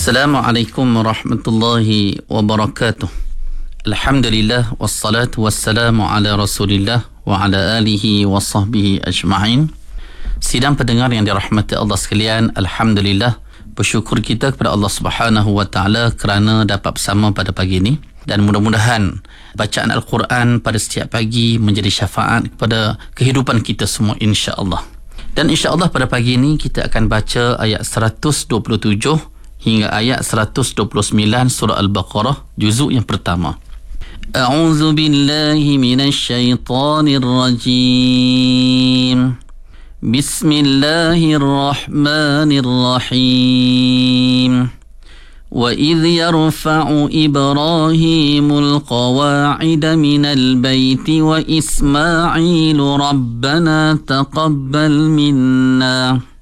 Assalamualaikum warahmatullahi wabarakatuh. Alhamdulillah wassalatu wassalamu ala Rasulillah wa ala alihi wa sahbihi ajma'in. Sidang pendengar yang dirahmati Allah sekalian, alhamdulillah, bersyukur kita kepada Allah Subhanahu wa taala kerana dapat bersama pada pagi ini, dan mudah-mudahan bacaan Al-Quran pada setiap pagi menjadi syafaat kepada kehidupan kita semua, insya-Allah. Dan insya-Allah pada pagi ini kita akan baca ayat 127 hingga ayat 129 surah Al-Baqarah, juzuk yang pertama. A'udzu billahi minasy syaithanir rajim. Bismillahirrahmanirrahim. Wa idh yarfa'u Ibrahimul qawa'ida minal baiti wa Ismailu rabbana taqabbal minna